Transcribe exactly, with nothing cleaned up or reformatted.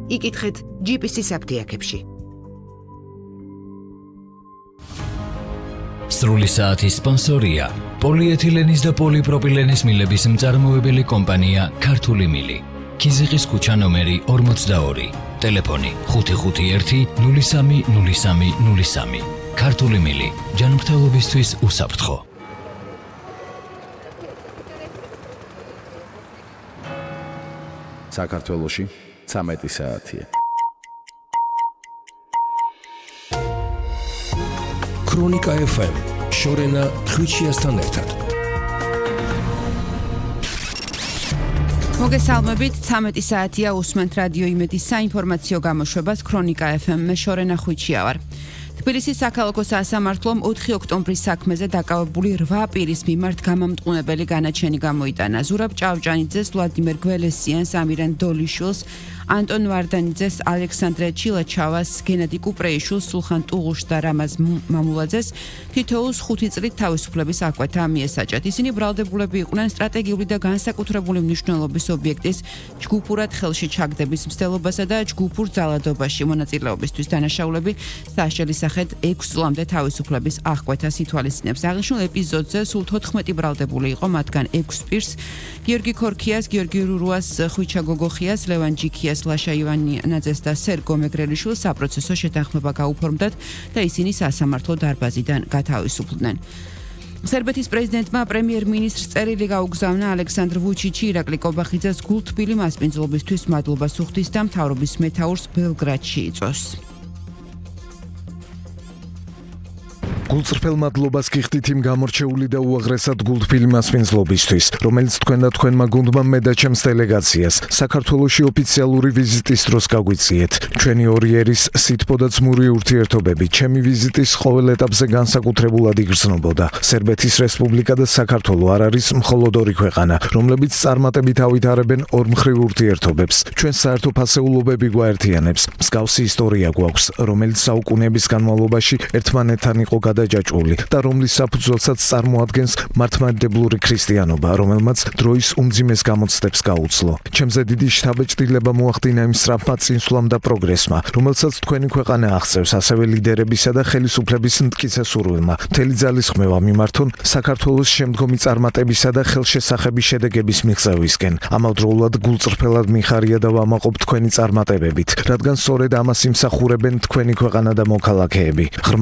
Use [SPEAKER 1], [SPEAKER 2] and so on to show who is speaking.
[SPEAKER 1] იკითხეთ ჯი პი სი-ის აფთიაქებში.
[SPEAKER 2] სრული საათის სპონსორია პოლიეთილენის და პოლიპროპილენის მილების მწარმოებელი კომპანია ქართული მილი. ქიზიყის ქუჩა ნომერი ორმოცდაორი. ტელეფონი ხუთი ხუთი ერთი ნული სამი ნული სამი ნული სამი. ქართული მილი ჯანმრთელობისთვის უსაფრთხო.
[SPEAKER 3] საქართველოში ცამეტი საათია.
[SPEAKER 4] ქრონიკა ეფ ემ შორენა ხვიჩიასთან ერთად.
[SPEAKER 5] მოგესალმებით, ცამეტი საათია, უსმენთ რადიო იმედის საინფორმაციო გამოშვებას ქრონიკა ეფ ემ, მე შორენა ხვიჩია ვარ. თბილისის საქალაქო სასამართლომ ოთხი ოქტომბრის საქმეზე დაკავებული რვა პირის მიმართ გამამტყუნებელი განაჩენი გამოიტანა. ზურაბ ჭავჭანიძეს, ვლადიმერ გველესიანს, ამირან დოლიშვილს, ანტონ ვარდანიძეს, ალექსანდრე ჩილაჩავას, გენადი კუპრეიშვილს, სულხან ტუღუშს და რამაზ მამულაძეს თითოეულს ხუთი წლით თავისუფლების აღკვეთა მიესაჭათ. ისინი ბრალდებულები იყვნენ სტრატეგიული და განსაკუთრებული მნიშვნელობის ობიექტის ჯგუფურად ხელში ჩაგდების მცდელობასა და ჯგუფურ ძალადობაში მონაწილეობისთვის. დანაშაულები სასჯელის სახედ ექვს წლამდე თავისუფლების აღკვეთას ითვალისწინებს. აღნიშნულ ეპიზოდზე სულ თოთხმეტი ბრალდებული იყო, მათგან ექვს პირს გიორგი ქორქიას, გიორგი რურუას, ხვიჩა გოგოხიას, ლევან ჯიქიას, ლაშა ივანიძეს და სერგო მეგრელიშვილს საპროცესო შეთანხმება გაუფორმდათ და ისინი სასამართლო დარბაზიდან გათავისუფლდნენ. სერბეთის პრეზიდენტმა პრემიერ-მინისტრს წერილი გაუგზავნა ალექსანდრ ვუჩიჩი ირაკლი კობახიძეს გულთბილი მასპინძლობისთვის მადლობას უხდის და მთავრობის მეთაურს ბელგრადში იწვევს.
[SPEAKER 6] გულწრფელ მადლობას გიხდით იმ გამორჩეული და უაღრესად გულთბილი მასპინძლობისთვის, რომელიც თქვენ და თქვენმა გუნდმა მე და ჩემს დელეგაციას საქართველოში ოფიციალური ვიზიტის დროს გაგვიწიეთ. ჩვენი ორი ერის სითბო და ძმური ურთიერთობები ჩემი ვიზიტის ყოველ ეტაპზე განსაკუთრებულად იგრძნობოდა. სერბეთის რესპუბლიკა და საქართველო არ არის მხოლოდ ორი ქვეყანა, რომლებიც წარმატებით ავითარებენ ორმხრივ ურთიერთობებს. ჩვენ საერთო ფასეულობები გვაერთიანებს. მსგავსი ისტორია გვაქვს, რომელიც საუკუნეების განმავლობაში ერთმანეთთან იყო დაჯაჭვული და რომლის საფუძველსაც წარმოადგენს მართლმადიდებლური ქრისტიანობა, რომელმაც დროის უმძიმეს გამოცდებს გაუძლო. ჩემზე დიდი შთაბეჭდილება მოახდინა იმ სწრაფმა წინსვლამ და პროგრესმა, რომელსაც თქვენი ქვეყანა აღწევს ასევე ლიდერებისა და ხელისუფლების მტკიცე სურვილმა. მთელი ძალისხმევა მიმართონ საქართველოს შემდგომი წარმატებისა და ხელშესახების შედეგების მიღწევისკენ. ამავდროულად გულწრფელად მიხარია და ვამაყობ თქვენი წარმატებებით, რადგან სწორედ ამას იმსახურებენ თქვენი ქვეყანა და მოქალაქეები.